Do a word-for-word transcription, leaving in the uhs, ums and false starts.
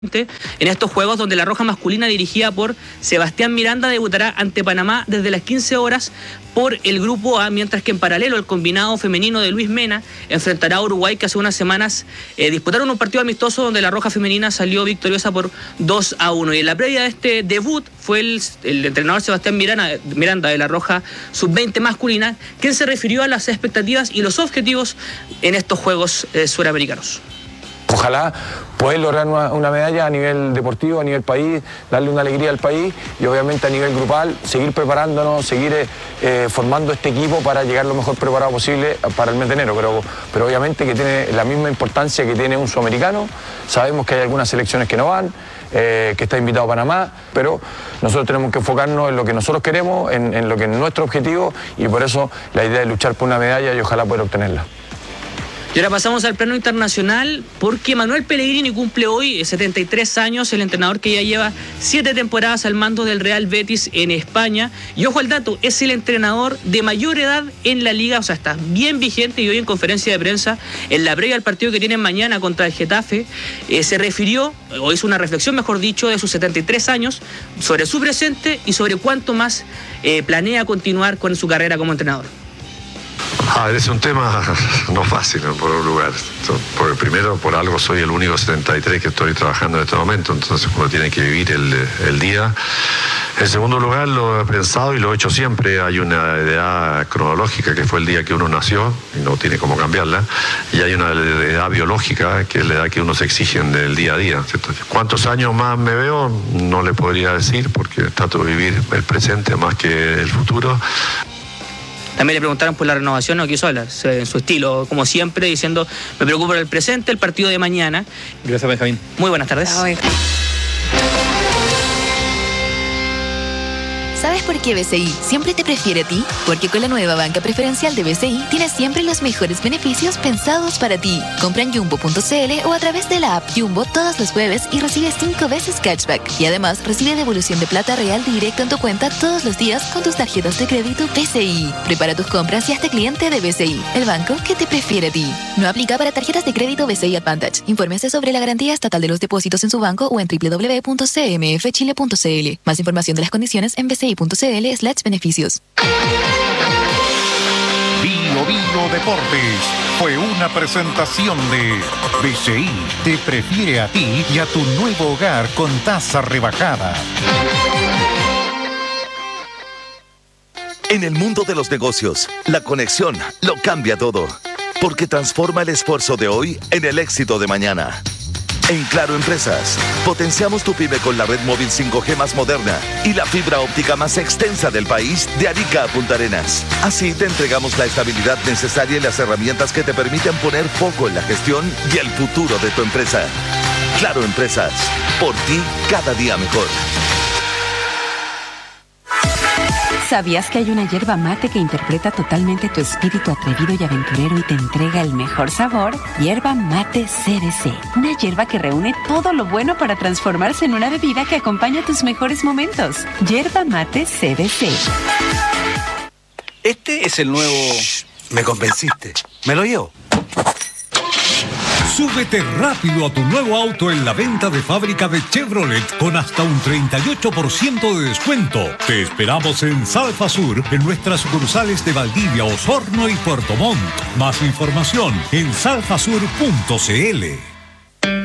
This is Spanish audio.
En estos juegos, donde la Roja masculina, dirigida por Sebastián Miranda, debutará ante Panamá desde las quince horas por el Grupo A, mientras que en paralelo el combinado femenino de Luis Mena enfrentará a Uruguay, que hace unas semanas eh, disputaron un partido amistoso donde la Roja femenina salió victoriosa por dos a uno. Y en la previa de este debut fue el, el entrenador Sebastián Miranda, Miranda de la Roja sub veinte masculina, quien se refirió a las expectativas y los objetivos en estos Juegos eh, Suramericanos. Ojalá poder lograr una, una medalla a nivel deportivo, a nivel país, darle una alegría al país y obviamente a nivel grupal, seguir preparándonos, seguir eh, formando este equipo para llegar lo mejor preparado posible para el mes de enero, pero, pero obviamente que tiene la misma importancia que tiene un sudamericano. Sabemos que hay algunas selecciones que no van, eh, que está invitado Panamá, pero nosotros tenemos que enfocarnos en lo que nosotros queremos, en, en lo que es nuestro objetivo, y por eso la idea es luchar por una medalla y ojalá poder obtenerla. Y ahora pasamos al plano internacional, porque Manuel Pellegrini cumple hoy setenta y tres años, el entrenador que ya lleva siete temporadas al mando del Real Betis en España. Y ojo al dato, es el entrenador de mayor edad en la liga, o sea, está bien vigente, y hoy en conferencia de prensa, en la previa al partido que tienen mañana contra el Getafe, eh, se refirió, o hizo una reflexión, mejor dicho, de sus setenta y tres años, sobre su presente y sobre cuánto más eh, planea continuar con su carrera como entrenador. A ver, es un tema no fácil, ¿no? Por un lugar. Porque primero, por algo soy el único setenta y tres que estoy trabajando en este momento, entonces uno tiene que vivir el, el día. En segundo lugar, lo he pensado y lo he hecho siempre. Hay una edad cronológica que fue el día que uno nació y no tiene cómo cambiarla. Y hay una edad biológica que es la edad que uno se exige del día a día, ¿cierto? ¿Cuántos años más me veo? No le podría decir, porque trato de vivir el presente más que el futuro. También le preguntaron por la renovación, no quiso hablar, en su estilo, como siempre, diciendo: me preocupo por el presente, el partido de mañana. Gracias, Benjamín. Muy buenas tardes. Ay. ¿Sabes por qué B C I siempre te prefiere a ti? Porque con la nueva banca preferencial de B C I tienes siempre los mejores beneficios pensados para ti. Compra en jumbo punto c l o a través de la app Jumbo todos los jueves y recibe cinco veces cashback. Y además recibe devolución de plata real directo en tu cuenta todos los días con tus tarjetas de crédito B C I. Prepara tus compras y hazte cliente de B C I, el banco que te prefiere a ti. No aplica para tarjetas de crédito B C I Advantage. Infórmese sobre la garantía estatal de los depósitos en su banco o en w w w punto c m f chile punto c l. Más información de las condiciones en bci.cl slash beneficios. Bio Bio Deportes fue una presentación de B C I te prefiere a ti y a tu nuevo hogar con tasa rebajada. En el mundo de los negocios, la conexión lo cambia todo, porque transforma el esfuerzo de hoy en el éxito de mañana. En Claro Empresas, potenciamos tu pyme con la red móvil cinco G más moderna y la fibra óptica más extensa del país, de Arica a Punta Arenas. Así te entregamos la estabilidad necesaria y las herramientas que te permiten poner foco en la gestión y el futuro de tu empresa. Claro Empresas, por ti cada día mejor. ¿Sabías que hay una yerba mate que interpreta totalmente tu espíritu atrevido y aventurero y te entrega el mejor sabor? Yerba Mate C B C. Una yerba que reúne todo lo bueno para transformarse en una bebida que acompaña tus mejores momentos. Yerba Mate C B C. Este es el nuevo... Shh, me convenciste. ¿Me lo llevo? Súbete rápido a tu nuevo auto en la venta de fábrica de Chevrolet con hasta un treinta y ocho por ciento de descuento. Te esperamos en Salfa Sur, en nuestras sucursales de Valdivia, Osorno y Puerto Montt. Más información en salfasur punto c l.